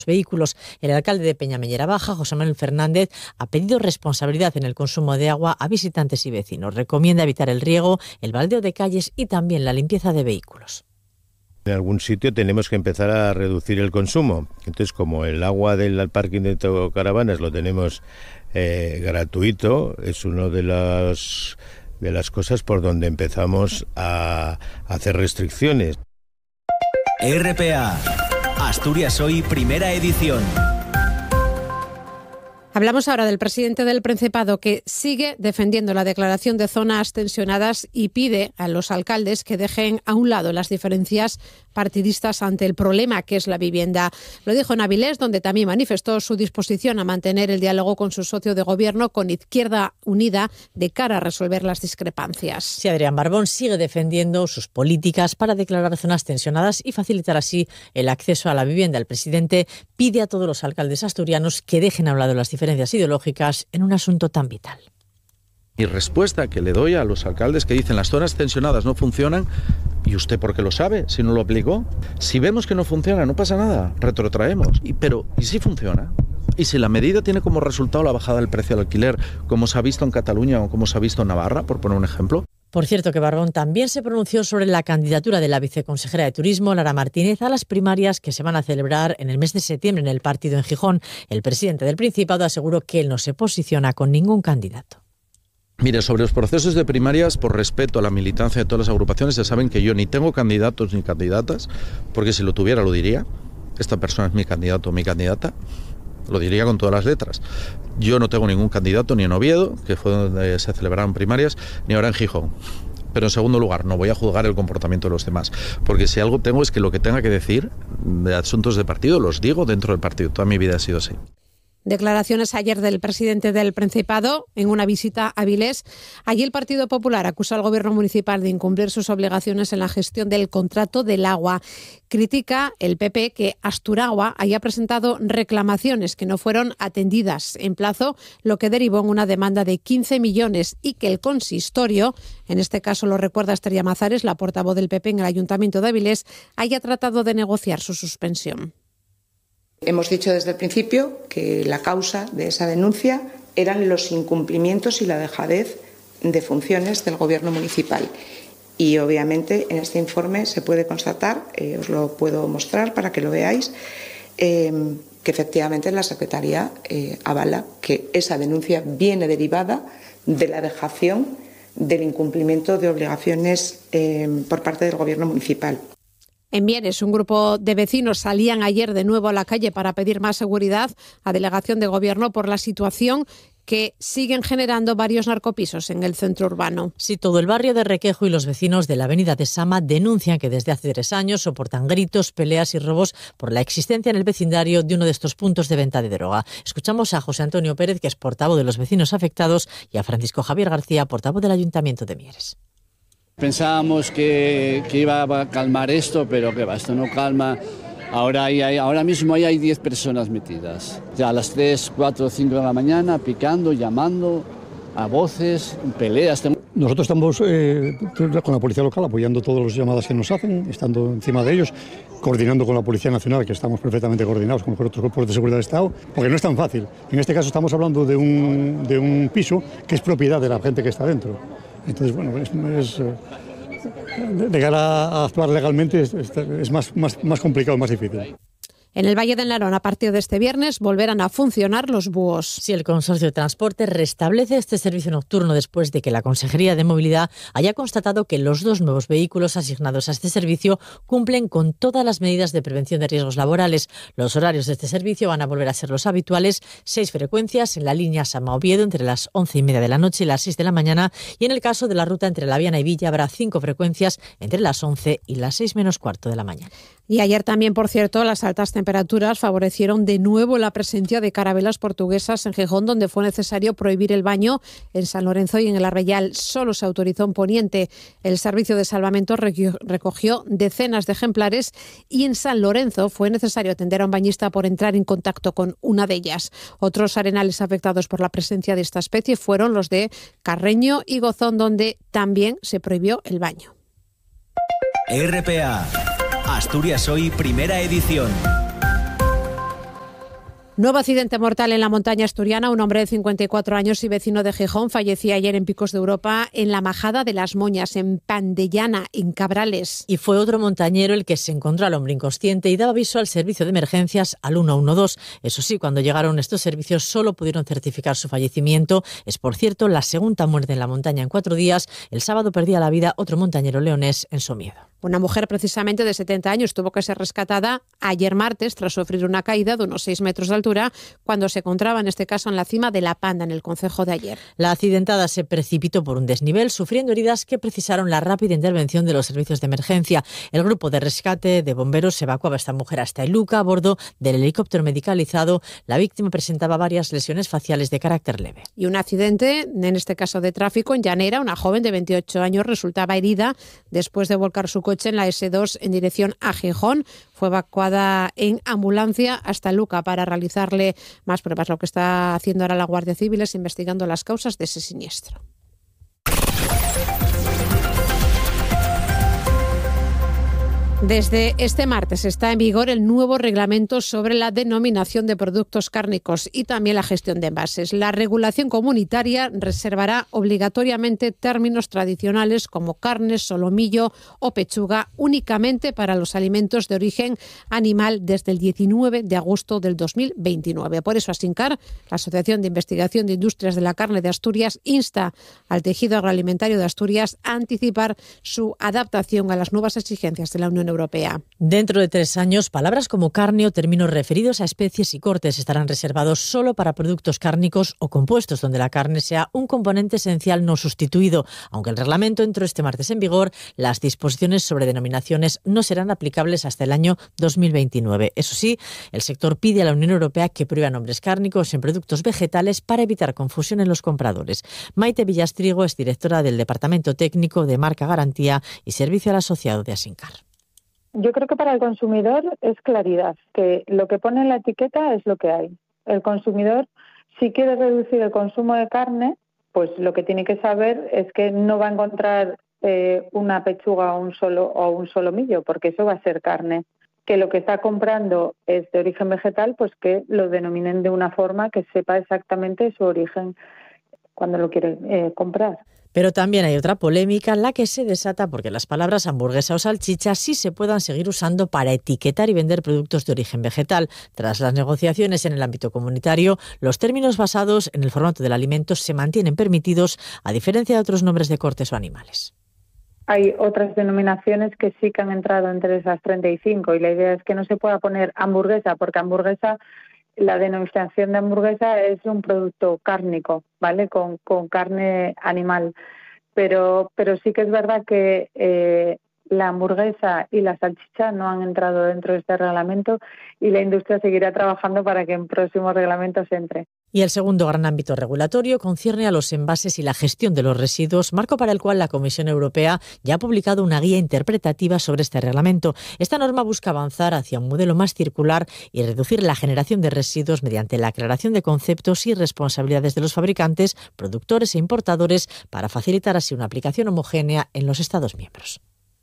vehículos. El alcalde de Peñamellera Baja, José Manuel Fernández, ha pedido responsabilidad en el consumo de agua a visitantes y vecinos. Recomienda evitar el riego, el baldeo de calles y también la limpieza de vehículos. En algún sitio tenemos que empezar a reducir el consumo. Entonces, como el agua del parking de autocaravanas lo tenemos gratuito, es una de las cosas por donde empezamos a hacer restricciones. RPA, Asturias Hoy, primera edición. Hablamos ahora del presidente del Principado, que sigue defendiendo la declaración de zonas tensionadas y pide a los alcaldes que dejen a un lado las diferencias partidistas ante el problema que es la vivienda. Lo dijo en Avilés, donde también manifestó su disposición a mantener el diálogo con su socio de gobierno, con Izquierda Unida, de cara a resolver las discrepancias. Sí, Adrián Barbón sigue defendiendo sus políticas para declarar zonas tensionadas y facilitar así el acceso a la vivienda. El presidente pide a todos los alcaldes asturianos que dejen a un lado las diferencias ideológicas en un asunto tan vital. Mi respuesta que le doy a los alcaldes que dicen las zonas tensionadas no funcionan, ¿y usted por qué lo sabe si no lo aplicó? Si vemos que no funciona, no pasa nada, retrotraemos. Pero ¿y si funciona? ¿Y si la medida tiene como resultado la bajada del precio del alquiler, como se ha visto en Cataluña o como se ha visto en Navarra, por poner un ejemplo? Por cierto, que Barbón también se pronunció sobre la candidatura de la viceconsejera de Turismo, Lara Martínez, a las primarias que se van a celebrar en el mes de septiembre en el partido en Gijón. El presidente del Principado aseguró que él no se posiciona con ningún candidato. Mire, sobre los procesos de primarias, por respeto a la militancia de todas las agrupaciones, ya saben que yo ni tengo candidatos ni candidatas, porque si lo tuviera lo diría. Esta persona es mi candidato o mi candidata. Lo diría con todas las letras. Yo no tengo ningún candidato ni en Oviedo, que fue donde se celebraron primarias, ni ahora en Gijón. Pero en segundo lugar, no voy a juzgar el comportamiento de los demás, porque si algo tengo es que lo que tenga que decir de asuntos de partido los digo dentro del partido. Toda mi vida ha sido así. Declaraciones ayer del presidente del Principado en una visita a Avilés. Allí el Partido Popular acusa al gobierno municipal de incumplir sus obligaciones en la gestión del contrato del agua. Critica el PP que Asturagua haya presentado reclamaciones que no fueron atendidas en plazo, lo que derivó en una demanda de 15 millones y que el consistorio, en este caso lo recuerda Esther Llamazares, la portavoz del PP en el Ayuntamiento de Avilés, haya tratado de negociar su suspensión. Hemos dicho desde el principio que la causa de esa denuncia eran los incumplimientos y la dejadez de funciones del Gobierno municipal. Y obviamente en este informe se puede constatar, os lo puedo mostrar para que lo veáis, que efectivamente la Secretaría avala que esa denuncia viene derivada de la dejación del incumplimiento de obligaciones por parte del Gobierno municipal. En Mieres, un grupo de vecinos salían ayer de nuevo a la calle para pedir más seguridad a delegación de gobierno por la situación que siguen generando varios narcopisos en el centro urbano. Sí, todo el barrio de Requejo y los vecinos de la avenida de Sama denuncian que desde hace 3 años soportan gritos, peleas y robos por la existencia en el vecindario de uno de estos puntos de venta de droga. Escuchamos a José Antonio Pérez, que es portavoz de los vecinos afectados, y a Francisco Javier García, portavoz del Ayuntamiento de Mieres. Pensábamos que iba a calmar esto, pero que va, esto no calma. Ahora mismo ahí hay 10 personas metidas. Ya a las 3, 4, 5 de la mañana, picando, llamando, a voces, peleas. Nosotros estamos con la Policía Local apoyando todas las llamadas que nos hacen, estando encima de ellos, coordinando con la Policía Nacional, que estamos perfectamente coordinados con otros grupos de seguridad del Estado, porque no es tan fácil. En este caso estamos hablando de un piso que es propiedad de la gente que está dentro. Entonces, bueno, de cara a actuar legalmente es más complicado, más difícil. En el Valle del Narón, a partir de este viernes, volverán a funcionar los búhos. Sí, el Consorcio de Transporte restablece este servicio nocturno después de que la Consejería de Movilidad haya constatado que los 2 nuevos vehículos asignados a este servicio cumplen con todas las medidas de prevención de riesgos laborales. Los horarios de este servicio van a volver a ser los habituales: 6 frecuencias en la línea Sama-Oviedo entre las 11:30 de la noche y las 6 de la mañana, y en el caso de la ruta entre La Viana y Villa habrá 5 frecuencias entre las 11 y las 6 menos cuarto de la mañana. Y ayer también, por cierto, las altas temperaturas favorecieron de nuevo la presencia de carabelas portuguesas en Gijón, donde fue necesario prohibir el baño. En San Lorenzo y en el Arreyal solo se autorizó en Poniente. El servicio de salvamento recogió decenas de ejemplares y en San Lorenzo fue necesario atender a un bañista por entrar en contacto con una de ellas. Otros arenales afectados por la presencia de esta especie fueron los de Carreño y Gozón, donde también se prohibió el baño. RPA, Asturias Hoy, primera edición. Nuevo accidente mortal en la montaña asturiana. Un hombre de 54 años y vecino de Gijón fallecía ayer en Picos de Europa, en la Majada de las Moñas, en Pandellana, en Cabrales. Y fue otro montañero el que se encontró al hombre inconsciente y daba aviso al servicio de emergencias, al 112. Eso sí, cuando llegaron estos servicios solo pudieron certificar su fallecimiento. Es, por cierto, la segunda muerte en la montaña en 4 días. El sábado perdía la vida otro montañero leonés en Somiedo. Una mujer precisamente de 70 años tuvo que ser rescatada ayer martes tras sufrir una caída de unos 6 metros de altura cuando se encontraba, en este caso, en la cima de La Panda, en el concejo de Ayer. La accidentada se precipitó por un desnivel, sufriendo heridas que precisaron la rápida intervención de los servicios de emergencia. El grupo de rescate de bomberos evacuaba a esta mujer hasta Iluca a bordo del helicóptero medicalizado. La víctima presentaba varias lesiones faciales de carácter leve. Y un accidente, en este caso de tráfico, en Llanera. Una joven de 28 años resultaba herida después de volcar su coche en la S2 en dirección a Gijón. Fue evacuada en ambulancia hasta Luca para realizarle más pruebas. Lo que está haciendo ahora la Guardia Civil es investigando las causas de ese siniestro. Desde este martes está en vigor el nuevo reglamento sobre la denominación de productos cárnicos y también la gestión de envases. La regulación comunitaria reservará obligatoriamente términos tradicionales como carne, solomillo o pechuga únicamente para los alimentos de origen animal desde el 19 de agosto del 2029. Por eso Asincar, la Asociación de Investigación de Industrias de la Carne de Asturias, insta al tejido agroalimentario de Asturias a anticipar su adaptación a las nuevas exigencias de la Unión Europea. Dentro de 3 años, palabras como carne o términos referidos a especies y cortes estarán reservados solo para productos cárnicos o compuestos donde la carne sea un componente esencial no sustituido. Aunque el reglamento entró este martes en vigor, las disposiciones sobre denominaciones no serán aplicables hasta el año 2029. Eso sí, el sector pide a la Unión Europea que prohíba nombres cárnicos en productos vegetales para evitar confusión en los compradores. Maite Villastrigo es directora del Departamento Técnico de Marca Garantía y Servicio al Asociado de Asincar. Yo creo que para el consumidor es claridad, que lo que pone en la etiqueta es lo que hay. El consumidor, si quiere reducir el consumo de carne, pues lo que tiene que saber es que no va a encontrar una pechuga o un solomillo, porque eso va a ser carne. Que lo que está comprando es de origen vegetal, pues que lo denominen de una forma que sepa exactamente su origen cuando lo quiere comprar. Pero también hay otra polémica, la que se desata porque las palabras hamburguesa o salchicha sí se puedan seguir usando para etiquetar y vender productos de origen vegetal. Tras las negociaciones en el ámbito comunitario, los términos basados en el formato del alimento se mantienen permitidos, a diferencia de otros nombres de cortes o animales. Hay otras denominaciones que sí que han entrado entre esas 35 y la idea es que no se pueda poner hamburguesa, porque hamburguesa, la denominación de hamburguesa es un producto cárnico, ¿vale? Con carne animal. Pero sí que es verdad que la hamburguesa y la salchicha no han entrado dentro de este reglamento y la industria seguirá trabajando para que en próximos reglamentos entre. Y el segundo gran ámbito regulatorio concierne a los envases y la gestión de los residuos, marco para el cual la Comisión Europea ya ha publicado una guía interpretativa sobre este reglamento. Esta norma busca avanzar hacia un modelo más circular y reducir la generación de residuos mediante la aclaración de conceptos y responsabilidades de los fabricantes, productores e importadores para facilitar así una aplicación homogénea en los Estados miembros.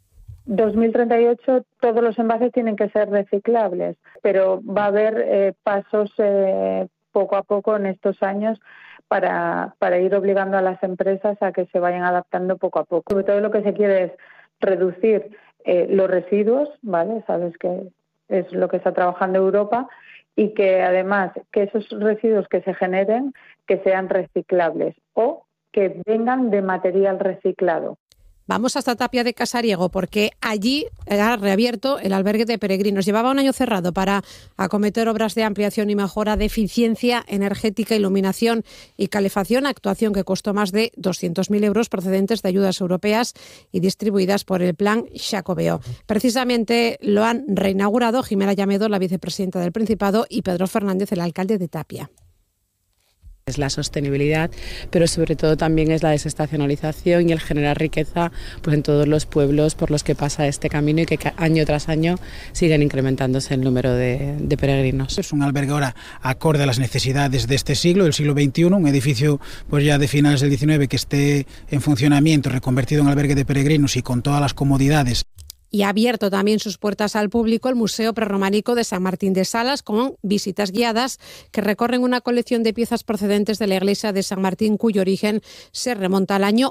2038 todos los envases tienen que ser reciclables, pero va a haber pasos poco a poco en estos años para ir obligando a las empresas a que se vayan adaptando poco a poco. Sobre todo lo que se quiere es reducir los residuos, ¿vale? Sabes que es lo que está trabajando Europa, y que además que esos residuos que se generen que sean reciclables o que vengan de material reciclado. Vamos hasta Tapia de Casariego porque allí ha reabierto el albergue de peregrinos. Llevaba un año cerrado para acometer obras de ampliación y mejora de eficiencia energética, iluminación y calefacción, actuación que costó más de 200.000 euros procedentes de ayudas europeas y distribuidas por el Plan Xacobeo. Precisamente lo han reinaugurado Jimena Llamedo, la vicepresidenta del Principado, y Pedro Fernández, el alcalde de Tapia. Es la sostenibilidad, pero sobre todo también es la desestacionalización y el generar riqueza pues en todos los pueblos por los que pasa este camino y que año tras año siguen incrementándose el número de peregrinos. Es un albergue ahora acorde a las necesidades de este siglo, del siglo XXI, un edificio pues ya de finales del XIX que esté en funcionamiento, reconvertido en albergue de peregrinos y con todas las comodidades. Y ha abierto también sus puertas al público el Museo Prerrománico de San Martín de Salas, con visitas guiadas que recorren una colección de piezas procedentes de la iglesia de San Martín, cuyo origen se remonta al año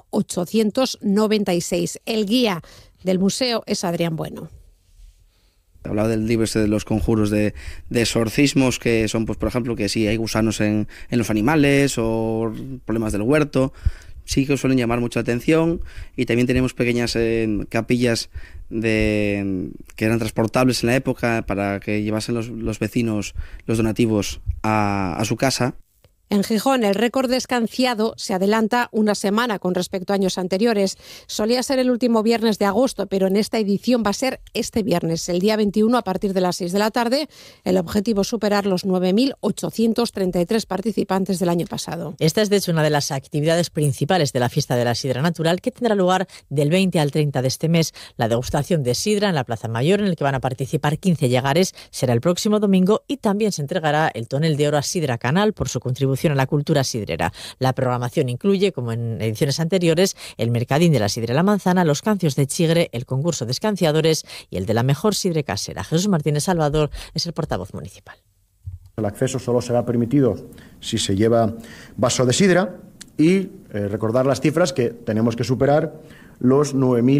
896. El guía del museo es Adrián Bueno. Hablaba del libro de los conjuros de exorcismos, que son, pues, por ejemplo, que si hay gusanos en los animales o problemas del huerto. Sí que suelen llamar mucha atención, y también tenemos pequeñas capillas que eran transportables en la época para que llevasen los vecinos los donativos a su casa. En Gijón, el récord de escanciado se adelanta una semana con respecto a años anteriores. Solía ser el último viernes de agosto, pero en esta edición va a ser este viernes, el día 21, a partir de las 6 de la tarde. El objetivo es superar los 9.833 participantes del año pasado. Esta es, de hecho, una de las actividades principales de la Fiesta de la Sidra Natural, que tendrá lugar del 20 al 30 de este mes. La degustación de sidra en la Plaza Mayor, en el que van a participar 15 llegares, será el próximo domingo, y también se entregará el Tonel de Oro a Sidra Canal por su contribución a la cultura sidrera. La programación incluye, como en ediciones anteriores, el Mercadín de la Sidra y la Manzana, los cancios de Chigre, el concurso de escanciadores y el de la mejor sidre casera. Jesús Martínez Salvador es el portavoz municipal. El acceso solo será permitido si se lleva vaso de sidra, y recordar las cifras, que tenemos que superar los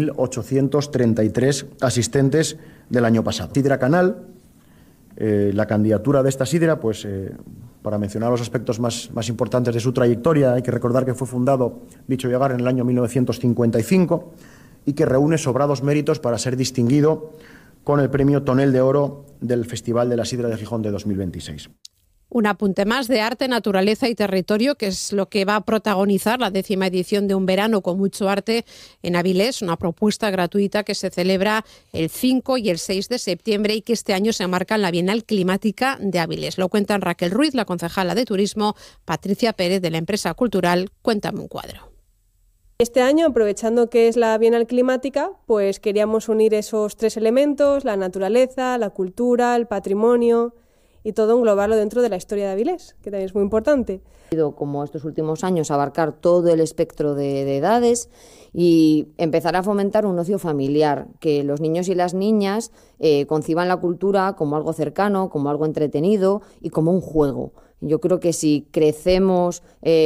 9.833 asistentes del año pasado. Sidra Canal, la candidatura de esta sidra, pues para mencionar los aspectos más importantes de su trayectoria, hay que recordar que fue fundado dicho llegar en el año 1955 y que reúne sobrados méritos para ser distinguido con el premio Tonel de Oro del Festival de la Sidra de Gijón de 2026. Un apunte más de arte, naturaleza y territorio, que es lo que va a protagonizar la 10ª edición de Un Verano con Mucho Arte en Avilés, una propuesta gratuita que se celebra el 5 y el 6 de septiembre y que este año se marca en la Bienal Climática de Avilés. Lo cuentan Raquel Ruiz, la concejala de Turismo, Patricia Pérez, de la empresa cultural Cuéntame un cuadro. Este año, aprovechando que es la Bienal Climática, pues queríamos unir esos 3 elementos, la naturaleza, la cultura, el patrimonio, y todo englobarlo dentro de la historia de Avilés, que también es muy importante. Como estos últimos años, abarcar todo el espectro de edades y empezar a fomentar un ocio familiar, que los niños y las niñas conciban la cultura como algo cercano, como algo entretenido y como un juego. Yo creo que si crecemos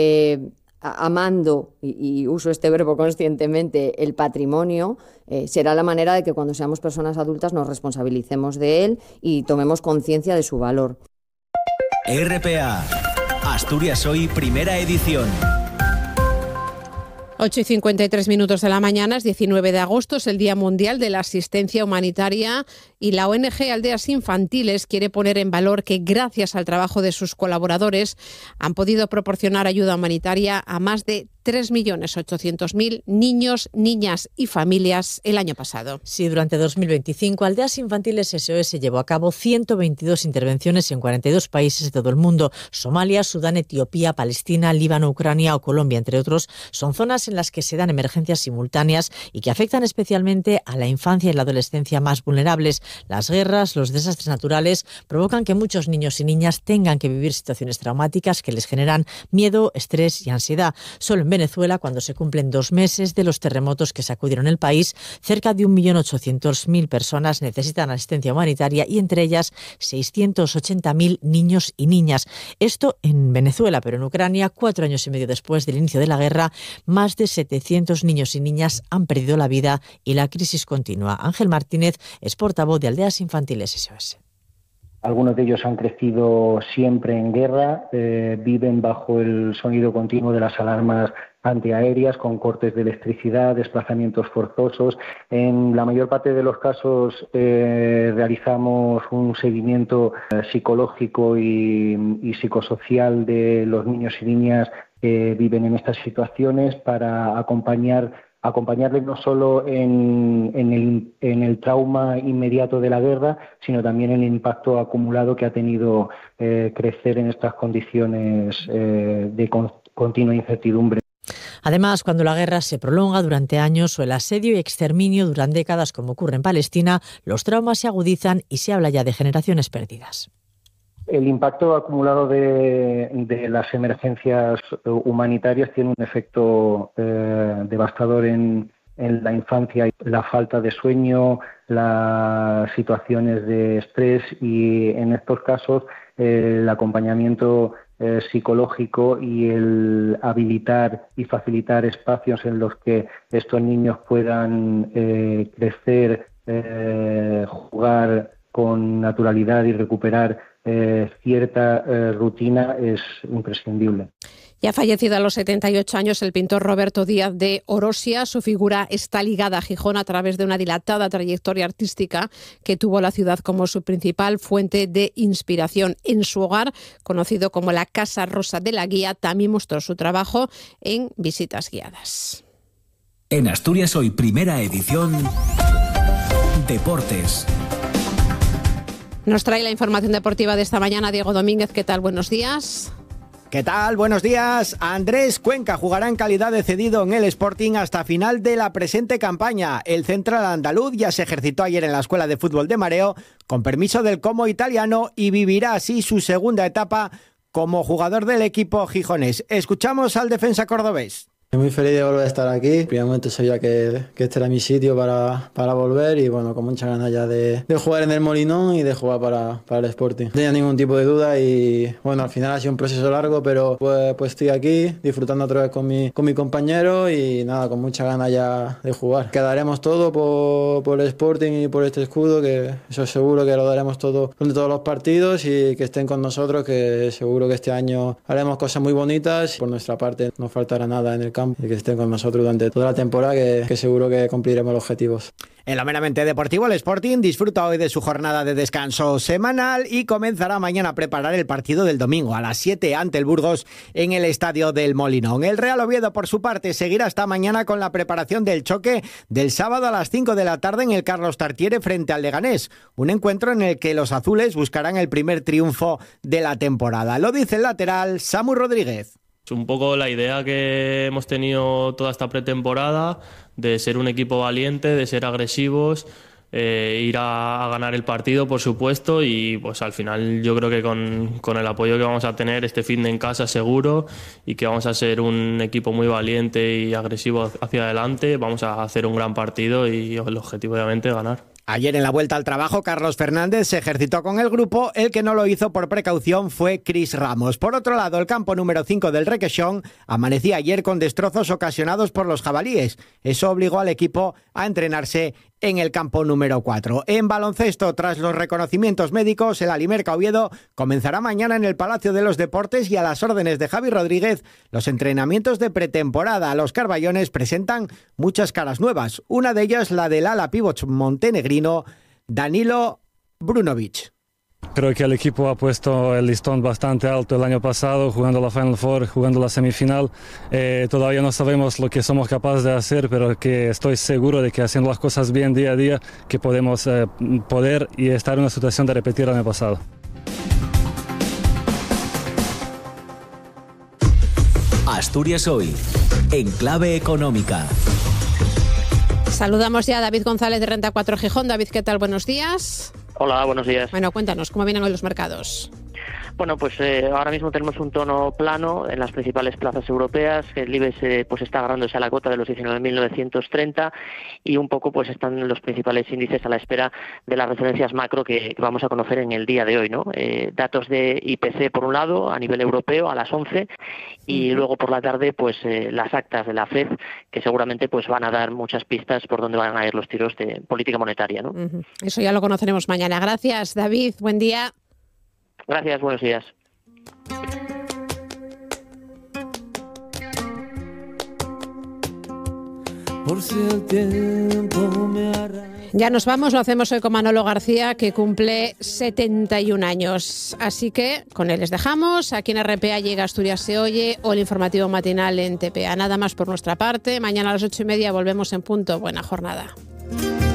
amando, y uso este verbo conscientemente, el patrimonio, será la manera de que cuando seamos personas adultas nos responsabilicemos de él y tomemos conciencia de su valor. RPA, Asturias Hoy, primera edición. 8:53 de la mañana, es 19 de agosto, es el Día Mundial de la Asistencia Humanitaria, y la ONG Aldeas Infantiles quiere poner en valor que gracias al trabajo de sus colaboradores han podido proporcionar ayuda humanitaria a más de 3.800.000 niños, niñas y familias el año pasado. Sí, durante 2025 Aldeas Infantiles SOS llevó a cabo 122 intervenciones en 42 países de todo el mundo. Somalia, Sudán, Etiopía, Palestina, Líbano, Ucrania o Colombia, entre otros, son zonas en las que se dan emergencias simultáneas y que afectan especialmente a la infancia y la adolescencia más vulnerables. Las guerras, los desastres naturales provocan que muchos niños y niñas tengan que vivir situaciones traumáticas que les generan miedo, estrés y ansiedad. Solo en Venezuela, cuando se cumplen 2 meses de los terremotos que sacudieron el país, cerca de 1.800.000 personas necesitan asistencia humanitaria y entre ellas 680.000 niños y niñas. Esto en Venezuela, pero en Ucrania, 4 años y medio después del inicio de la guerra, más de 700 niños y niñas han perdido la vida y la crisis continúa. Ángel Martínez es portavoz de Aldeas Infantiles SOS. Algunos de ellos han crecido siempre en guerra, viven bajo el sonido continuo de las alarmas antiaéreas, con cortes de electricidad, desplazamientos forzosos. En la mayor parte de los casos realizamos un seguimiento psicológico y psicosocial de los niños y niñas que viven en estas situaciones para acompañarles no solo en el trauma inmediato de la guerra, sino también en el impacto acumulado que ha tenido crecer en estas condiciones de continua incertidumbre. Además, cuando la guerra se prolonga durante años o el asedio y exterminio duran décadas, como ocurre en Palestina, los traumas se agudizan y se habla ya de generaciones perdidas. El impacto acumulado de las emergencias humanitarias tiene un efecto devastador en en la infancia la falta de sueño, las situaciones de estrés y en estos casos el acompañamiento psicológico y el habilitar y facilitar espacios en los que estos niños puedan crecer, jugar con naturalidad y recuperar cierta rutina es imprescindible. Ya ha fallecido a los 78 años el pintor Roberto Díaz de Orosia. Su figura está ligada a Gijón a través de una dilatada trayectoria artística que tuvo la ciudad como su principal fuente de inspiración. En su hogar, conocido como la Casa Rosa de la Guía, también mostró su trabajo en visitas guiadas. En Asturias Hoy, primera edición, Deportes. Nos trae la información deportiva de esta mañana Diego Domínguez. ¿Qué tal? Buenos días. ¿Qué tal? Buenos días. Andrés Cuenca jugará en calidad de cedido en el Sporting hasta final de la presente campaña. El central andaluz ya se ejercitó ayer en la Escuela de Fútbol de Mareo con permiso del Como italiano y vivirá así su segunda etapa como jugador del equipo gijonés. Escuchamos al defensa cordobés. Muy feliz de volver a estar aquí. Primeramente sabía que este era mi sitio para volver y bueno, con muchas ganas ya de jugar en el Molinón y de jugar para el Sporting. No tenía ningún tipo de duda y bueno, al final ha sido un proceso largo, pero pues estoy aquí disfrutando otra vez con mi compañero y nada, con muchas ganas ya de jugar. Quedaremos todo por el Sporting y por este escudo, que eso seguro que lo daremos todo durante todos los partidos y que estén con nosotros, que seguro que este año haremos cosas muy bonitas. Por nuestra parte no faltará nada en el campo y que estén con nosotros durante toda la temporada, que seguro que cumpliremos los objetivos. En lo meramente deportivo, el Sporting disfruta hoy de su jornada de descanso semanal y comenzará mañana a preparar el partido del domingo a las 7 ante el Burgos en el Estadio del Molinón. El Real Oviedo, por su parte, seguirá hasta mañana con la preparación del choque del sábado a las 5 de la tarde en el Carlos Tartiere frente al Leganés. Un encuentro en el que los azules buscarán el primer triunfo de la temporada. Lo dice el lateral Samu Rodríguez. Es un poco la idea que hemos tenido toda esta pretemporada, de ser un equipo valiente, de ser agresivos, ir a ganar el partido, por supuesto, y pues al final yo creo que con el apoyo que vamos a tener este fin de en casa seguro y que vamos a ser un equipo muy valiente y agresivo hacia adelante, vamos a hacer un gran partido y el objetivo obviamente es ganar. Ayer en la vuelta al trabajo, Carlos Fernández se ejercitó con el grupo. El que no lo hizo por precaución fue Cris Ramos. Por otro lado, el campo número 5 del Requesón amanecía ayer con destrozos ocasionados por los jabalíes. Eso obligó al equipo a entrenarse en el campo número 4. En baloncesto, tras los reconocimientos médicos, el Alimerca Oviedo comenzará mañana en el Palacio de los Deportes y a las órdenes de Javi Rodríguez los entrenamientos de pretemporada. Los carballones presentan muchas caras nuevas, una de ellas la del ala pívot montenegrino Danilo Brunovic. Creo que el equipo ha puesto el listón bastante alto el año pasado, jugando la Final Four, jugando la semifinal. Todavía no sabemos lo que somos capaces de hacer, pero que estoy seguro de que haciendo las cosas bien día a día, que podemos poder y estar en una situación de repetir el año pasado. Asturias Hoy, en clave económica. Saludamos ya a David González de Renta 4 Gijón. David, ¿qué tal? Buenos días. Hola, buenos días. Bueno, cuéntanos, ¿cómo vienen hoy los mercados? Bueno, pues ahora mismo tenemos un tono plano en las principales plazas europeas. El IBEX pues está agarrándose a la cota de los 19.930 y un poco pues están los principales índices a la espera de las referencias macro que vamos a conocer en el día de hoy, ¿no? Datos de IPC por un lado a nivel europeo a las 11 y luego por la tarde pues las actas de la FED que seguramente pues van a dar muchas pistas por dónde van a ir los tiros de política monetaria, ¿no? Eso ya lo conoceremos mañana. Gracias, David. Buen día. Gracias, buenos días. Ya nos vamos, lo hacemos hoy con Manolo García, que cumple 71 años. Así que con él les dejamos. Aquí en RPA llega Asturias se oye o el informativo matinal en TPA. Nada más por nuestra parte. Mañana a las 8:30 volvemos en punto. Buena jornada.